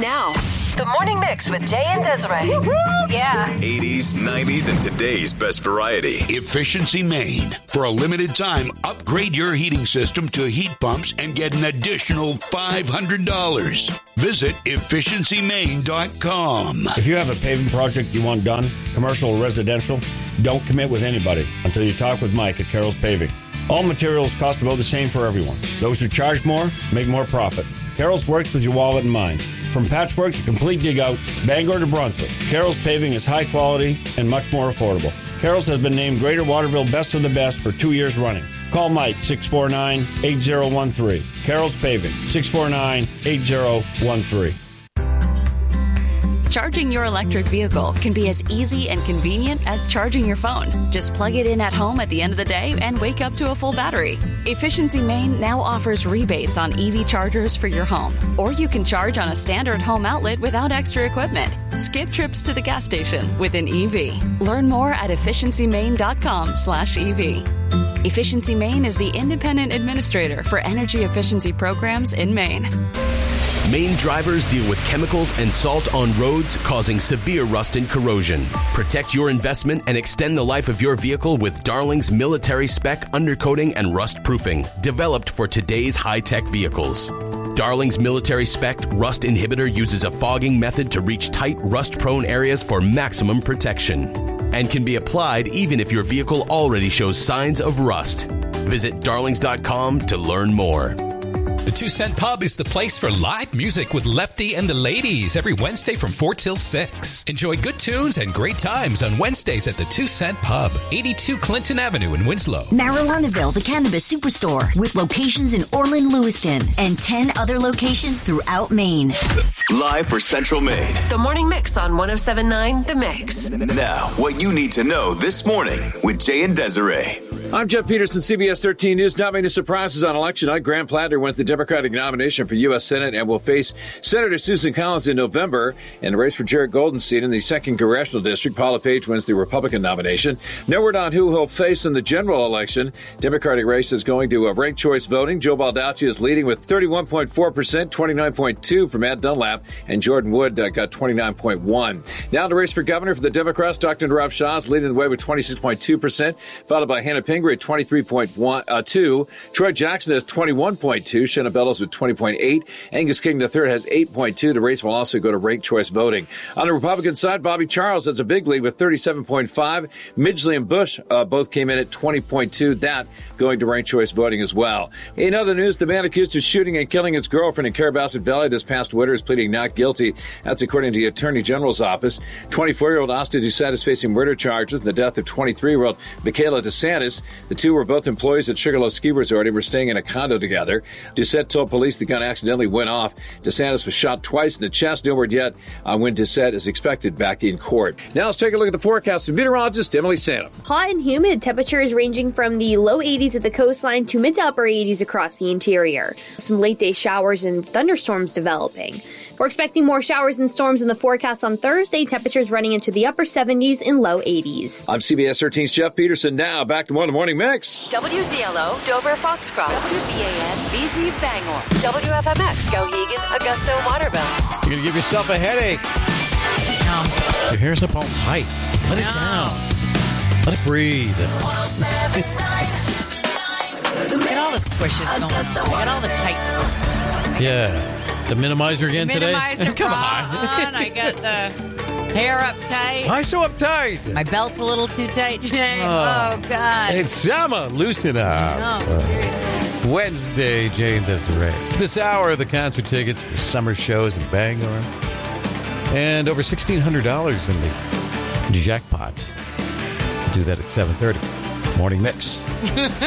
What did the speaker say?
now. The Morning Mix with Jay and Desiree. Woo-hoo! Yeah. 80s, 90s, and today's best variety. Efficiency Maine. For a limited time, upgrade your heating system to heat pumps and get an additional $500. Visit efficiencymaine.com. If you have a paving project you want done, commercial or residential, don't commit with anybody until you talk with Mike at Carroll's Paving. All materials cost about the same for everyone. Those who charge more make more profit. Carroll's works with your wallet in mind. From patchwork to complete dig-out, Bangor to Brunswick, Carroll's Paving is high quality and much more affordable. Carroll's has been named Greater Waterville Best of the Best for 2 years running. Call Mike, 649-8013. Carroll's Paving, 649-8013. Charging your electric vehicle can be as easy and convenient as charging your phone. Just plug it in at home at the end of the day and wake up to a full battery. Efficiency Maine now offers rebates on EV chargers for your home. Or you can charge on a standard home outlet without extra equipment. Skip trips to the gas station with an EV. Learn more at efficiencymaine.com/EV. Efficiency Maine is the independent administrator for energy efficiency programs in Maine. Maine drivers deal with chemicals and salt on roads, causing severe rust and corrosion. Protect your investment and extend the life of your vehicle with Darling's military spec undercoating and rust proofing, developed for today's high-tech vehicles. Darling's military spec rust inhibitor uses a fogging method to reach tight, rust-prone areas for maximum protection, and can be applied even if your vehicle already shows signs of rust. Visit darlings.com to learn more. The 2 Cent Pub is the place for live music with Lefty and the Ladies every Wednesday from 4 till 6. Enjoy good tunes and great times on Wednesdays at the 2 Cent Pub, 82 Clinton Avenue in Winslow. Marijuanaville, the Cannabis Superstore, with locations in Orland, Lewiston, and 10 other locations throughout Maine. Live for Central Maine. The Morning Mix on 107.9 The Mix. Now, what you need to know this morning with Jay and Desiree. I'm Jeff Peterson, CBS 13 News. Not many surprises on election night. Graham Platter wins the Democratic nomination for U.S. Senate and will face Senator Susan Collins in November in a race for Jared Goldenstein in the 2nd Congressional District. Paula Page wins the Republican nomination. No word on who he'll face in the general election. Democratic race is going to ranked choice voting. Joe Baldacci is leading with 31.4%, 29.2% from Matt Dunlap, and Jordan Wood got 29.1%. Now the race for governor for the Democrats. Dr. Nirav Shah is leading the way with 26.2%, followed by Hannah Pingree at 23.2%. Troy Jackson has 21.2%. Shanna Bellows with 20.8%. Angus King III has 8.2%. The race will also go to ranked choice voting. On the Republican side, Bobby Charles has a big lead with 37.5%. Midgley and Bush both came in at 20.2%. That going to ranked choice voting as well. In other news, the man accused of shooting and killing his girlfriend in Carabasset Valley this past winter is pleading not guilty. That's according to the Attorney General's office. 24-year-old Austin Doucette is facing murder charges in the death of 23-year-old Michaela DeSantis. The two were both employees at Sugarloaf Ski Resort and were staying in a condo together. Doucette told police the gun accidentally went off. DeSantis was shot twice in the chest. No word yet on when Doucette is expected back in court. Now let's take a look at the forecast with meteorologist Emily Santam. Hot and humid, temperatures ranging from the low 80s at the coastline to mid to upper 80s across the interior. Some late day showers and thunderstorms developing. We're expecting more showers and storms in the forecast on Thursday. Temperatures running into the upper 70s and low 80s. I'm CBS 13's Jeff Peterson. Now back to One Morning Mix. WZLO, Dover, Foxcroft. WBAN, BZ, Bangor. WFMX, Skowhegan, Augusta, Waterville. You're going to give yourself a headache. No. Your hair's up all tight. Let it down. Let it breathe. Look at all the swishes going. Look at all the tight. Yeah. The minimizer again today? Come on. I got the hair up tight. Why so uptight? My belt's a little too tight today. Oh God. It's summer. Loosen up. No, Wednesday, Jane Desiree. This hour, the concert tickets for summer shows in Bangor. And over $1,600 in the jackpot. Do that at 7:30. Morning Mix.